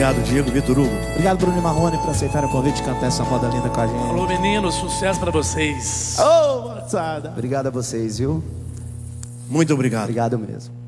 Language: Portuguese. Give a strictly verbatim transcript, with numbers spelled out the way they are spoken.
Obrigado, Diego, Vitor Hugo. Obrigado, Bruno e Marrone, por aceitarem o convite de cantar essa moda linda com a gente. Alô, meninos, sucesso pra vocês. Ô, moçada. Obrigado a vocês, viu? Muito obrigado. Obrigado mesmo.